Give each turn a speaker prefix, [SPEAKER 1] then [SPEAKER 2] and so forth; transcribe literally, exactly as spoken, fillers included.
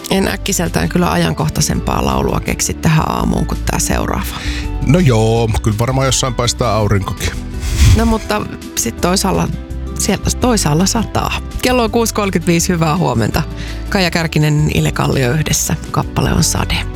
[SPEAKER 1] En äkkiseltään kyllä ajankohtaisempaa laulua keksi tähän aamuun kuin tämä seuraava.
[SPEAKER 2] No joo, kyllä varmaan jossain paistaa aurinkokin.
[SPEAKER 1] No mutta sitten toisaalla, sieltä toisaalla sataa. Kello on kuusi kolmekymmentäviisi, hyvää huomenta. Kaija Kärkinen, Ile Kallio yhdessä. Kappale on Sade.